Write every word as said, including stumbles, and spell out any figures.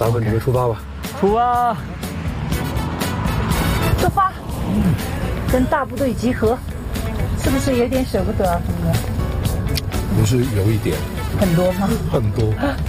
咱们准备出发吧。 出发！ 出发！跟大部队集合，是不是有点舍不得啊，峰哥？ 不是有一点， 很多吗？ 很多。